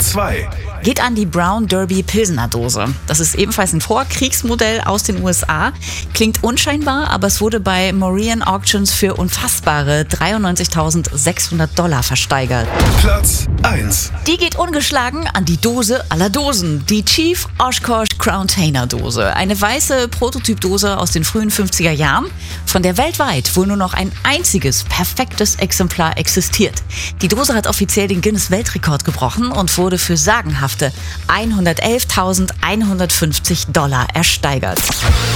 2 geht an die Brown Derby Pilsner Dose. Das ist ebenfalls ein Vorkriegsmodell aus den USA. Klingt unscheinbar, aber es wurde bei Morian Auctions für unfassbare $93.600 versteigert. Platz 1. Die geht ungeschlagen an die Dose aller Dosen. Die Chief Oshkosh Crown-Tainer Dose. Eine weiße Prototypdose aus den frühen 50er Jahren, von der weltweit wohl nur noch ein einziges perfektes Exemplar existiert. Die Dose hat offiziell den Guinness-Weltrekord gebrochen und wurde für sagenhafte $111.150 ersteigert.